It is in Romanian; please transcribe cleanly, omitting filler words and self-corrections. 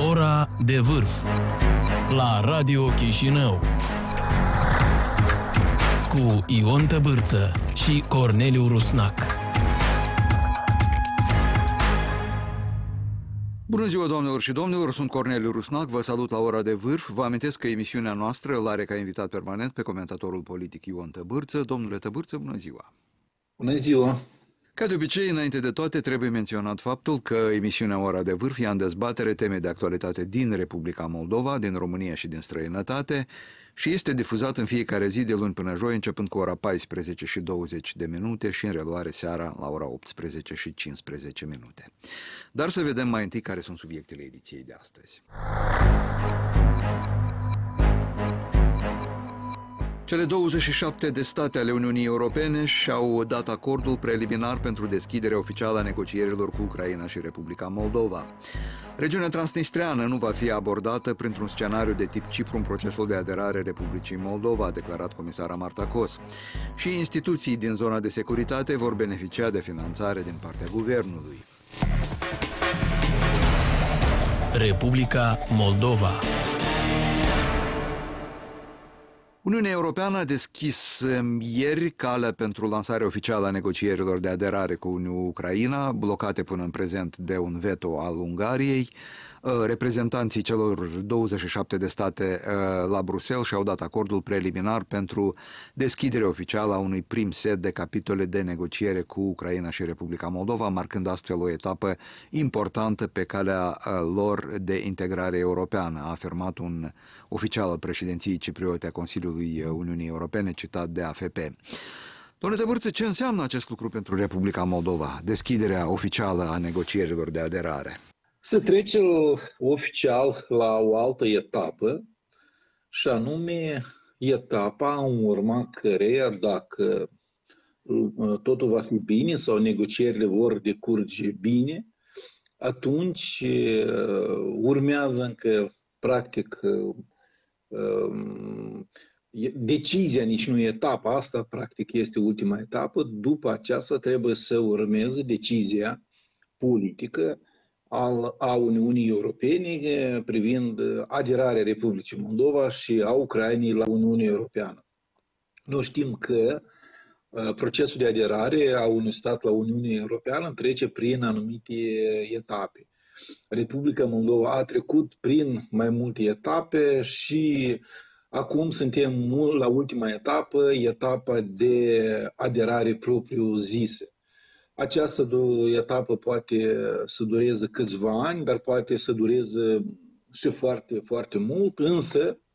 Ora de vârf la Radio Chișinău cu Ion Tăbârță și Corneliu Rusnac. Bună ziua, doamnelor și domnilor, sunt Corneliu Rusnac, vă salut la Ora de vârf. Vă amintesc că emisiunea noastră îl are ca invitat permanent pe comentatorul politic Ion Tăbârță. Domnule Tăbârță, bună ziua! Bună ziua! Ca de obicei, înainte de toate, trebuie menționat faptul că emisiunea Ora de vârf ia în dezbatere teme de actualitate din Republica Moldova, din România și din străinătate și este difuzat în fiecare zi de luni până joi, începând cu ora 14 și 20 de minute și în reluare seara la ora 18 și 15 minute. Dar să vedem mai întâi care sunt subiectele ediției de astăzi. Cele 27 de state ale Uniunii Europene și-au dat acordul preliminar pentru deschiderea oficială a negocierilor cu Ucraina și Republica Moldova. Regiunea transnistreană nu va fi abordată printr-un scenariu de tip Cipru în procesul de aderare Republicii Moldova, a declarat comisara Marta Kos. Și instituții din zona de securitate vor beneficia de finanțare din partea guvernului. Republica Moldova. Uniunea Europeană a deschis ieri calea pentru lansarea oficială a negocierilor de aderare cu Ucraina, blocate până în prezent de un veto al Ungariei. Reprezentanții celor 27 de state la Bruxelles și-au dat acordul preliminar pentru deschiderea oficială a unui prim set de capitole de negociere cu Ucraina și Republica Moldova, marcând astfel o etapă importantă pe calea lor de integrare europeană, a afirmat un oficial al președinției cipriote a Consiliului Uniunii Europene, citat de AFP. Domnule Tăbârță, ce înseamnă acest lucru pentru Republica Moldova, deschiderea oficială a negocierilor de aderare? Se trece oficial la o altă etapă, și anume etapa în urma căreia, dacă totul va fi bine sau negocierile vor decurge bine, atunci urmează încă, practic, decizia, nici nu etapa asta, practic este ultima etapă. După aceasta trebuie să urmeze decizia politică a Uniunii Europene privind aderarea Republicii Moldova și a Ucrainei la Uniunea Europeană. Noi știm că procesul de aderare a unui stat la Uniunea Europeană trece prin anumite etape. Republica Moldova a trecut prin mai multe etape și acum suntem la ultima etapă, etapa de aderare propriu-zisă. Această etapă poate să dureze câțiva ani, dar poate să dureze și foarte, foarte mult, însă